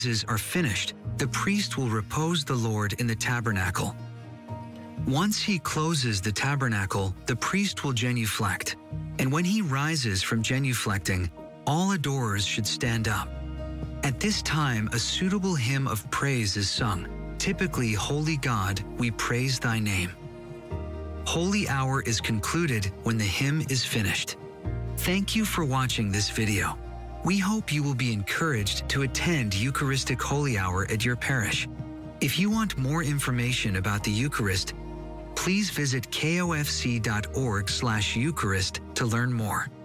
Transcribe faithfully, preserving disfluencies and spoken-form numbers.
are finished, the priest will repose the Lord in the tabernacle. Once he closes the tabernacle, the priest will genuflect. And when he rises from genuflecting, all adorers should stand up. At this time, a suitable hymn of praise is sung, typically, "Holy God, we praise thy name." Holy Hour is concluded when the hymn is finished. Thank you for watching this video. We hope you will be encouraged to attend Eucharistic Holy Hour at your parish. If you want more information about the Eucharist, please visit K O F C dot org slash Eucharist to learn more.